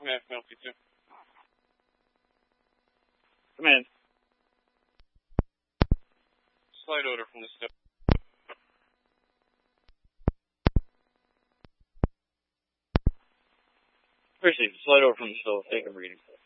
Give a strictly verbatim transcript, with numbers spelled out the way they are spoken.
Command, Penelope two. Command. Slide order from the step. Received. Slide over from the stove. Take a reading.